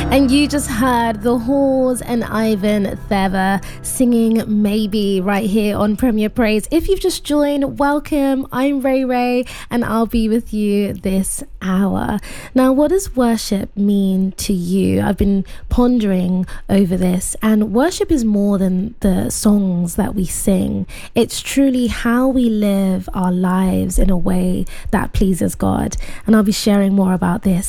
And you just heard The Halls and Ivan Thever singing Maybe right here on Premier Praise. If you've just joined, welcome. I'm Ray Ray and I'll be with you this hour. Now, what does worship mean to you? I've been pondering over this, and worship is more than the songs that we sing. It's truly how we live our lives in a way that pleases God. And I'll be sharing more about this